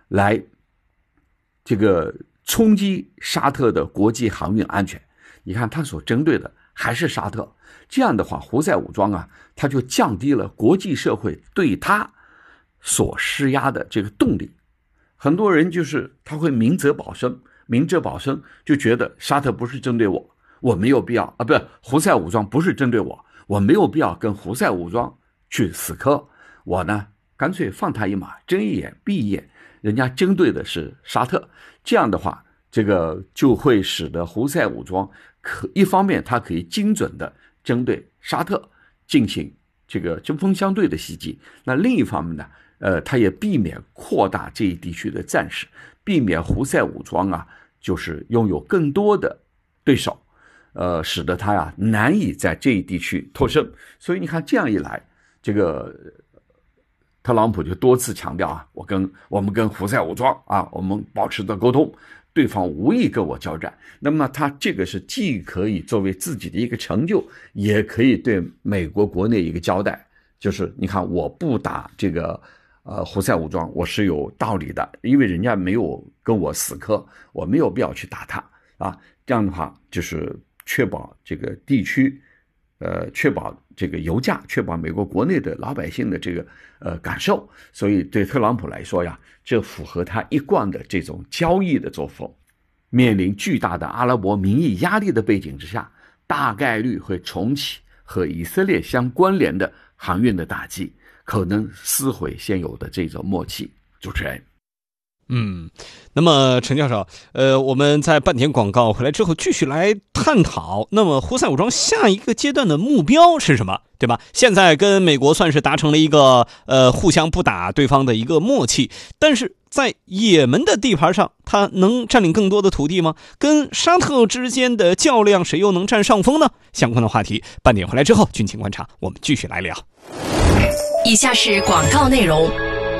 来这个冲击沙特的国际航运安全。你看他所针对的还是沙特，这样的话胡塞武装啊，他就降低了国际社会对他所施压的这个动力。很多人就是他会明哲保身，就觉得沙特不是针对我，我没有必要不是胡塞武装不是针对我没有必要跟胡塞武装去死磕，我呢干脆放他一马，睁一眼闭一眼，人家针对的是沙特。这样的话，这个就会使得胡塞武装一方面它可以精准的针对沙特进行这个针锋相对的袭击，那另一方面呢，它也避免扩大这一地区的战事，避免胡塞武装啊就是拥有更多的对手，使得他呀难以在这一地区脱身。所以你看，这样一来，这个特朗普就多次强调啊，我们跟胡塞武装啊，我们保持着沟通，对方无意跟我交战。那么他这个是既可以作为自己的一个成就，也可以对美国国内一个交代，就是你看我不打这个胡塞武装，我是有道理的，因为人家没有跟我死磕，我没有必要去打他啊。这样的话就是确保这个地区确保这个油价，确保美国国内的老百姓的这个感受。所以对特朗普来说呀，这符合他一贯的这种交易的作风。面临巨大的阿拉伯民意压力的背景之下，大概率会重启和以色列相关联的航运的打击，可能撕毁现有的这种默契。主持人。 那么陈教授，我们在半点广告回来之后继续来探讨，那么胡塞武装下一个阶段的目标是什么，对吧？现在跟美国算是达成了一个互相不打对方的一个默契，但是在也门的地盘上，他能占领更多的土地吗？跟沙特之间的较量，谁又能占上风呢？相关的话题，半点回来之后，军情观察，我们继续来聊。 以下是广告内容。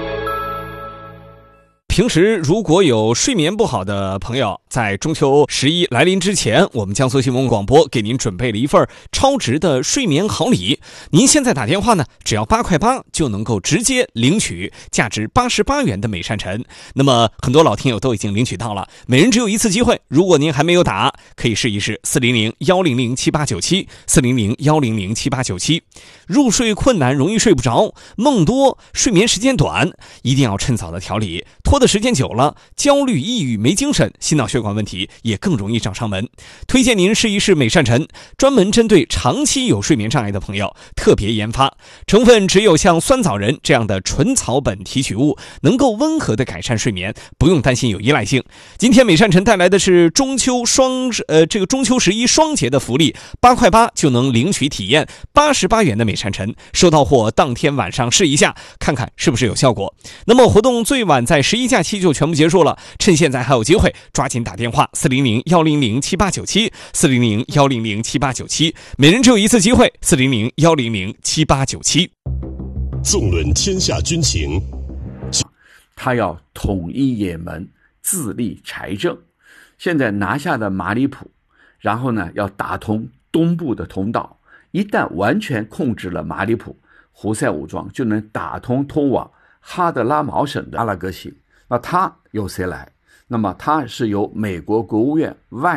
平时如果有睡眠不好的朋友，在中秋11来临之前，我们江苏新闻广播给您准备了一份超值的睡眠好礼。您现在打电话呢，只要8块8就能够直接领取价值88元的美善晨。那么很多老听友都已经领取到了，每人只有一次机会，如果您还没有打，可以试一试400-100-7897 400-100-7897。入睡困难，容易睡不着，梦多，睡眠时间短，一定要趁早的调理，拖的时间久了，焦虑、抑郁、没精神，心脑血管问题也更容易找上门。推荐您试一试美善晨，专门针对长期有睡眠障碍的朋友特别研发，成分只有像酸枣仁这样的纯草本提取物，能够温和的改善睡眠，不用担心有依赖性。今天美善晨带来的是中秋11双节的福利，8块8就能领取体验88元的美善晨，收到货当天晚上试一下，看看是不是有效果。那么活动最晚在11假期就全部结束了，趁现在还有机会，抓紧打电话400-100-7897 400-100-7897，每人只有一次机会400-100-7897。 纵论天下军情， 他要统一也门，自立财政。现在拿下的马里普，然后呢要打通东部的通道，一旦完全控制了马里普，胡塞武装就能打通通往哈德拉毛省的阿拉戈西。那他由谁来？那么他是由美国国务院外